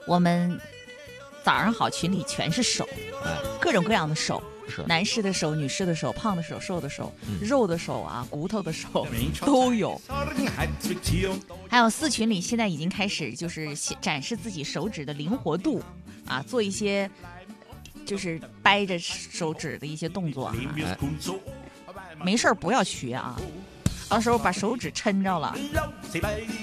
我们早上好群里全是手，各种各样的手。男士的手、女士的手、胖的手、瘦的手、肉的手啊、骨头的手都有。还有4群里现在已经开始就是展示自己手指的灵活度啊，做一些就是掰着手指的一些动作啊。没事不要学啊，到时候把手指抻着了。